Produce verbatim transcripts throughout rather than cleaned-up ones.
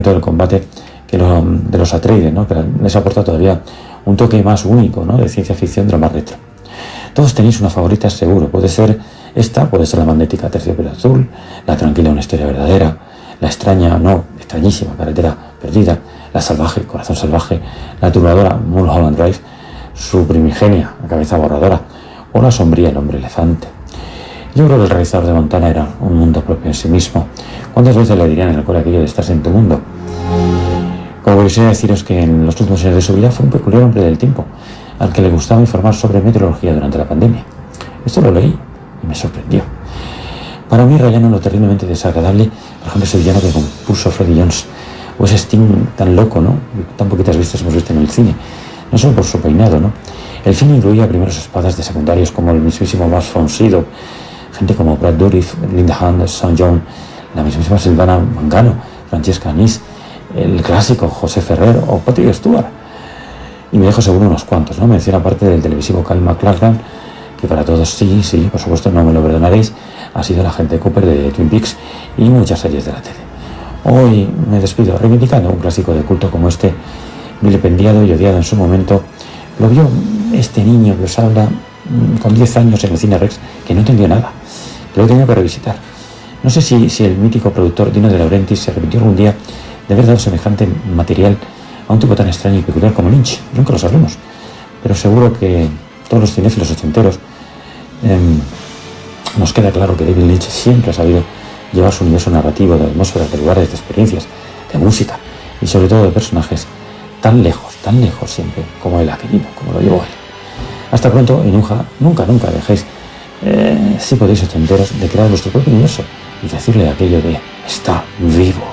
todo el combate que lo, de los Atreides, ¿no? Que les aporta todavía un toque más único, ¿no? De ciencia ficción de lo más retro. Todos tenéis una favorita seguro, puede ser esta, puede ser la magnética Terciopelo Azul, la tranquila Una historia verdadera, la extraña, no, extrañísima Carretera perdida, la salvaje Corazón salvaje, la turbadora Mulholland Drive, su primigenia La cabeza borradora, o la sombría El hombre elefante. Yo creo que el realizador de Montana era un mundo propio en sí mismo. ¿Cuántas veces le dirían en el cole aquello de estar en tu mundo? Como quisiera deciros que en los últimos años de su vida fue un peculiar hombre del tiempo, al que le gustaba informar sobre meteorología durante la pandemia. Esto lo leí y me sorprendió. Para mí rayano lo terriblemente desagradable, por ejemplo, ese villano que compuso Freddie Jones, o ese Sting tan loco, ¿no? Tan poquitas veces hemos visto en el cine, no solo por su peinado, ¿no? El film incluía primeros espadas de secundarios como el mismísimo Max von Sydow, gente como Brad Dourif, Linda Hunt, Sean Young, la mismísima Silvana Mangano, Francesca Anís, el clásico José Ferrer o Patrick Stewart. Y me dejo seguro unos cuantos, ¿no? Menciona aparte del televisivo Kyle MacLachlan, que para todos sí, sí, por supuesto, no me lo perdonaréis, ha sido el agente Cooper de Twin Peaks y muchas series de la tele. Hoy me despido reivindicando un clásico de culto como este, vilipendiado y odiado en su momento. Lo vio este niño que os habla con diez años en el Cine Rex, que no entendió nada, que lo he tenido que revisitar. No sé si, si el mítico productor Dino De Laurentiis se arrepintió algún día de haber dado semejante material a un tipo tan extraño y peculiar como Lynch. Nunca lo sabremos, pero seguro que todos los cinéfilos ochenteros eh, nos queda claro que David Lynch siempre ha sabido llevar su universo narrativo de atmósferas, de lugares, de experiencias, de música y sobre todo de personajes tan lejos, tan lejos siempre como él ha querido, como lo llevó él. Hasta pronto y nunca, nunca, nunca dejéis, eh, si podéis ochenteros, de crear vuestro propio universo y decirle aquello de está vivo.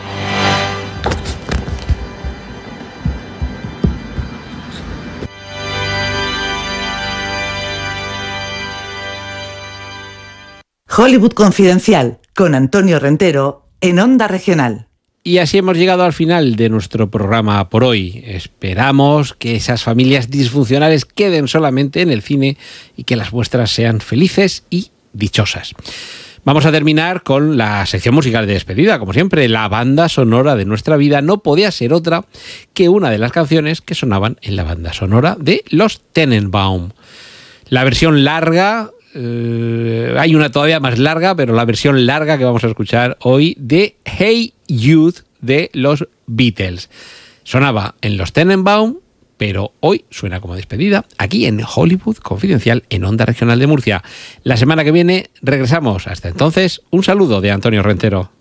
Hollywood Confidencial, con Antonio Rentero, en Onda Regional. Y así hemos llegado al final de nuestro programa por hoy. Esperamos que esas familias disfuncionales queden solamente en el cine y que las vuestras sean felices y dichosas. Vamos a terminar con la sección musical de despedida. Como siempre, la banda sonora de nuestra vida no podía ser otra que una de las canciones que sonaban en la banda sonora de Los Tenenbaum. La versión larga... Uh, hay una todavía más larga, pero la versión larga que vamos a escuchar hoy de Hey Jude de los Beatles. Sonaba en Los Tenenbaum, pero hoy suena como despedida aquí en Hollywood Confidencial en Onda Regional de Murcia. La semana que viene regresamos. Hasta entonces, un saludo de Antonio Rentero.